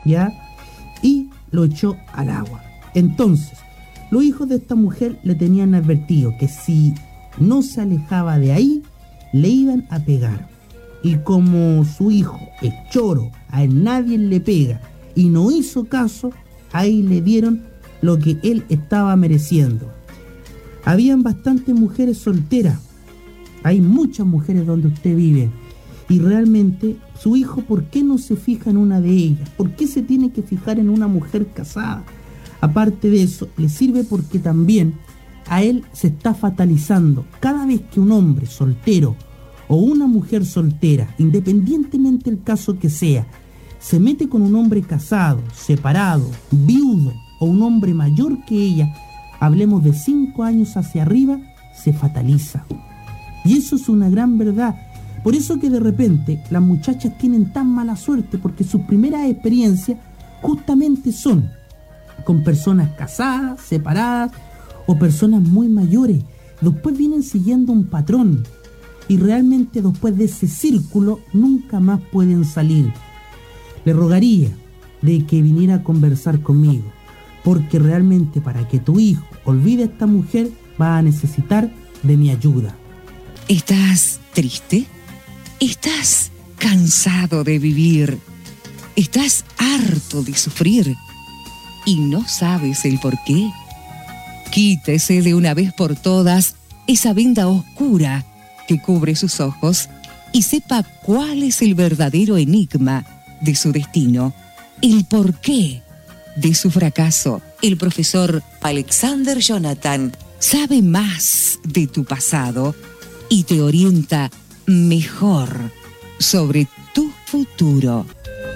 ¿ya? Y lo echó al agua. Entonces, los hijos de esta mujer le tenían advertido que si no se alejaba de ahí, le iban a pegar. Y como su hijo es choro, a él nadie le pega, y no hizo caso, ahí le dieron lo que él estaba mereciendo. Habían bastantes mujeres solteras, hay muchas mujeres donde usted vive, y realmente su hijo, ¿por qué no se fija en una de ellas? ¿Por qué se tiene que fijar en una mujer casada? Aparte de eso, le sirve porque también a él se está fatalizando. Cada vez que un hombre soltero o una mujer soltera, independientemente del caso que sea, se mete con un hombre casado, separado, viudo o un hombre mayor que ella, hablemos de 5 años hacia arriba, se fataliza. Y eso es una gran verdad. Por eso que de repente las muchachas tienen tan mala suerte, porque sus primeras experiencias justamente son con personas casadas, separadas o personas muy mayores. Después vienen siguiendo un patrón y realmente después de ese círculo nunca más pueden salir. Le rogaría de que viniera a conversar conmigo, porque realmente para que tu hijo olvide a esta mujer va a necesitar de mi ayuda. ¿Estás triste? ¿Estás cansado de vivir? ¿Estás harto de sufrir? ¿Y no sabes el por qué? Quítese de una vez por todas esa venda oscura que cubre sus ojos y sepa cuál es el verdadero enigma de su destino, el porqué de su fracaso. El profesor Alexander Jonathan sabe más de tu pasado y te orienta mejor sobre tu futuro.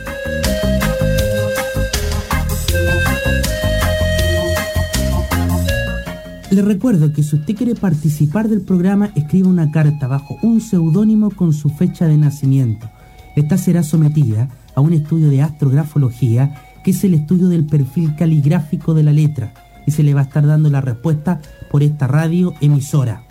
Le recuerdo que si usted quiere participar del programa, escriba una carta bajo un seudónimo con su fecha de nacimiento. Esta será sometida a un estudio de astrografología, que es el estudio del perfil caligráfico de la letra, y se le va a estar dando la respuesta por esta radio emisora.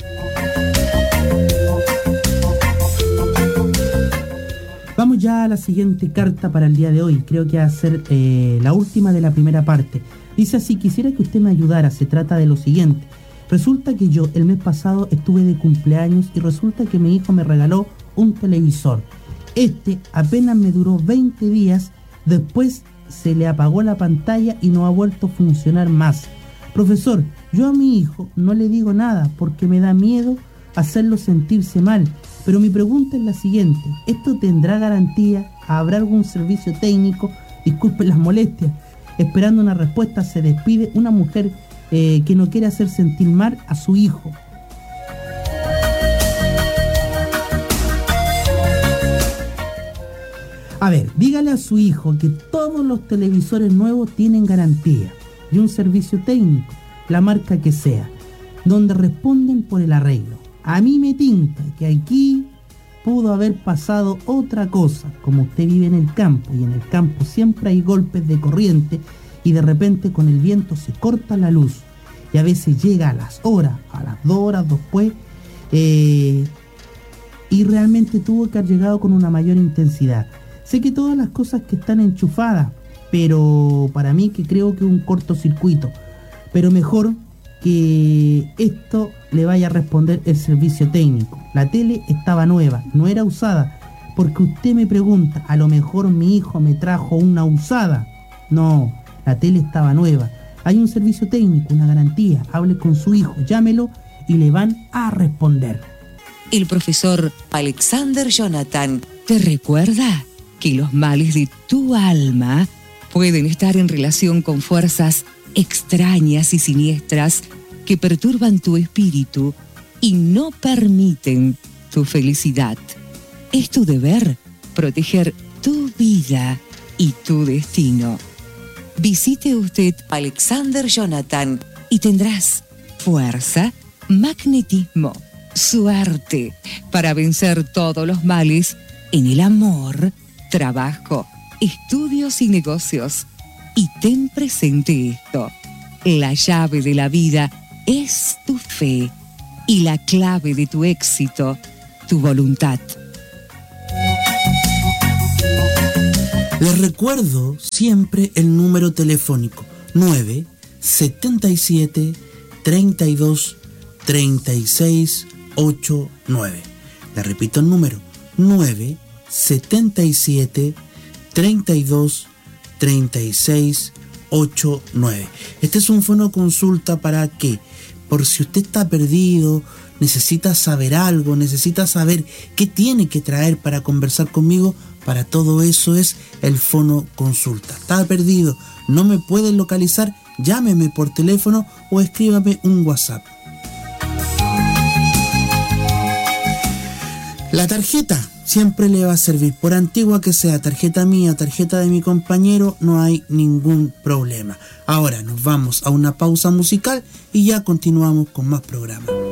Vamos ya a la siguiente carta para el día de hoy. Creo que va a ser la última de la primera parte. Dice así: quisiera que usted me ayudara. Se trata de lo siguiente. Resulta que yo el mes pasado estuve de cumpleaños y resulta que mi hijo me regaló un televisor. Apenas me duró 20 días, después se le apagó la pantalla y no ha vuelto a funcionar más. Profesor, yo a mi hijo no le digo nada porque me da miedo hacerlo sentirse mal, pero mi pregunta es la siguiente: ¿esto tendrá garantía? ¿Habrá algún servicio técnico? Disculpen las molestias. Esperando una respuesta, se despide una mujer que no quiere hacer sentir mal a su hijo. A ver, dígale a su hijo que todos los televisores nuevos tienen garantía y un servicio técnico, la marca que sea, donde responden por el arreglo. A mí me tinta que aquí pudo haber pasado otra cosa. Como usted vive en el campo y en el campo siempre hay golpes de corriente y de repente con el viento se corta la luz y a veces llega a las horas, a las 2 horas después, y realmente tuvo que haber llegado con una mayor intensidad. Sé que todas las cosas que están enchufadas, pero para mí que creo que es un cortocircuito, pero mejor que esto le vaya a responder el servicio técnico. La tele estaba nueva, no era usada, porque usted me pregunta, a lo mejor mi hijo me trajo una usada. No, la tele estaba nueva. Hay un servicio técnico, una garantía. Hable con su hijo, llámelo y le van a responder. El profesor Alexander Jonathan te recuerda que los males de tu alma pueden estar en relación con fuerzas extrañas y siniestras que perturban tu espíritu y no permiten tu felicidad. Es tu deber proteger tu vida y tu destino. Visite usted Alexander Jonathan y tendrás fuerza, magnetismo, suerte para vencer todos los males en el amor, trabajo, estudios y negocios. Y ten presente esto: la llave de la vida es tu fe y la clave de tu éxito, tu voluntad. Les recuerdo siempre el número telefónico 977 32 36 89. Le repito el número 977 32 36 89. Este es un fono consulta para que, por si usted está perdido, necesita saber algo, necesita saber qué tiene que traer para conversar conmigo, para todo eso es el fono consulta. Está perdido, no me puede localizar, llámeme por teléfono o escríbame un WhatsApp. La tarjeta siempre le va a servir, por antigua que sea, tarjeta mía, tarjeta de mi compañero, no hay ningún problema. Ahora nos vamos a una pausa musical y ya continuamos con más programas.